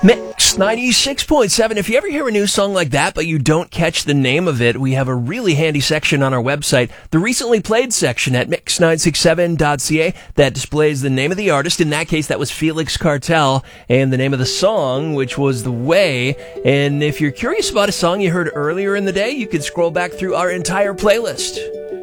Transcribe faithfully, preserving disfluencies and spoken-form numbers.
Mix ninety-six point seven. If you ever hear a new song like that, but you don't catch the name of it, we have a really handy section on our website, the recently played section at mix nine six seven dot c a, that displays the name of the artist. In that case, that was Felix Cartel, and the name of the song, which was The Way. And if you're curious about a song you heard earlier in the day, you can scroll back through our entire playlist.